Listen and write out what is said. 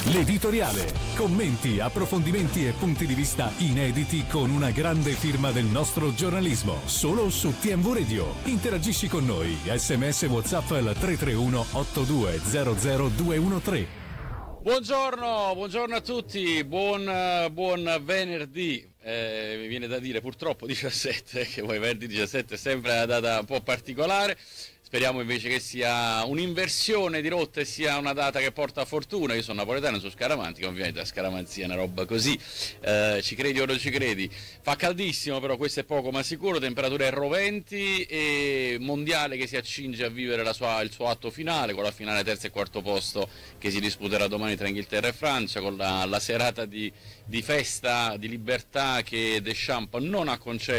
L'editoriale. Commenti, approfondimenti e punti di vista inediti con una grande firma del nostro giornalismo. Solo su TMV Radio. Interagisci con noi. SMS WhatsApp al 331 8200 213. Buongiorno a tutti, buon venerdì, mi viene da dire purtroppo 17, che poi venerdì 17 è sempre una data un po' particolare. Speriamo invece che sia un'inversione di rotta e sia una data che porta fortuna. Io sono napoletano, sono scaramantico, ovviamente la scaramanzia è una roba così, ci credi o non ci credi. Fa caldissimo, però questo è poco ma sicuro, temperature roventi e mondiale che si accinge a vivere il suo atto finale, con la finale terzo e quarto posto che si disputerà domani tra Inghilterra e Francia, con la serata di festa, di libertà che Deschamps non ha concesso